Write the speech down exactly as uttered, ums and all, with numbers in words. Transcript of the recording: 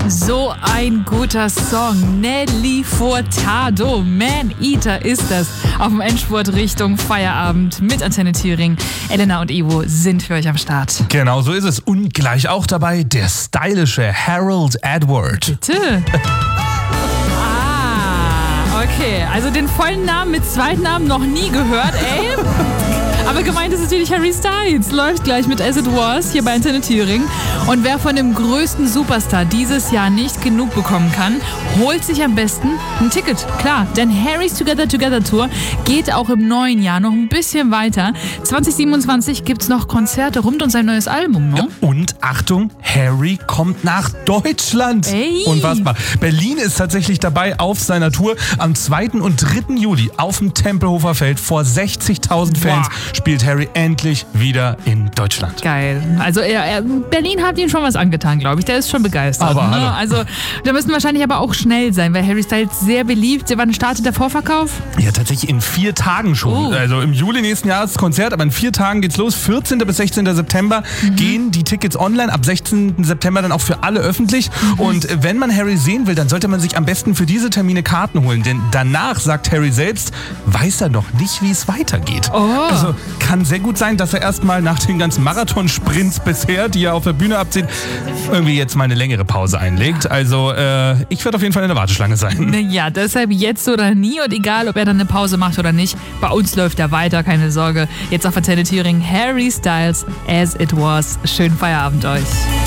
So ein guter Song. Nelly Furtado. Man Eater ist das. Auf dem Endspurt Richtung Feierabend mit Antenne Thüringen. Elena und Ivo sind für euch am Start. Genau so ist es. Und gleich auch dabei der stylische Harold Edward. Bitte. ah, okay. Also den vollen Namen mit Zweitnamen noch nie gehört, ey. Aber gemeint ist natürlich Harry Styles. Läuft gleich mit As It Was hier bei Antenne Thüringen. Und wer von dem größten Superstar dieses Jahr nicht genug bekommen kann, holt sich am besten ein Ticket. Klar, denn Harry's Together Together Tour geht auch im neuen Jahr noch ein bisschen weiter. zwanzig siebenundzwanzig gibt's noch Konzerte rund um sein neues Album. Ne? Ja, und Achtung, Harry kommt nach Deutschland. Ey. Unfassbar. Berlin ist tatsächlich dabei auf seiner Tour. Am zweiten und dritten Juli auf dem Tempelhofer Feld vor sechzigtausend Fans Wow. spielt Harry endlich wieder in Deutschland. Geil. Also er, er, Berlin hat ihm schon was angetan, glaube ich. Der ist schon begeistert. Aber hallo. Ne? Also da müssen wahrscheinlich aber auch schnell sein, weil Harry Styles sehr beliebt. Wann startet der Vorverkauf? Ja, tatsächlich in vier Tagen schon. Oh. Also im Juli nächsten Jahres das Konzert, aber in vier Tagen geht's los. vierzehnten bis sechzehnten September mhm. gehen die Tickets online. Ab sechzehnten September dann auch für alle öffentlich. Mhm. Und wenn man Harry sehen will, dann sollte man sich am besten für diese Termine Karten holen. Denn danach, sagt Harry selbst, weiß er noch nicht, wie es weitergeht. Oh. Also kann sehr gut sein, dass er erstmal nach den ganzen Marathonsprints bisher, die er auf der Bühne abzieht, irgendwie jetzt mal eine längere Pause einlegt. Also äh, ich werde auf jeden Fall in der Warteschlange sein. Ja, deshalb jetzt oder nie und egal, ob er dann eine Pause macht oder nicht. Bei uns läuft er weiter, keine Sorge. Jetzt auf Antenne Thüringen, Harry Styles, As It Was. Schönen Feierabend euch.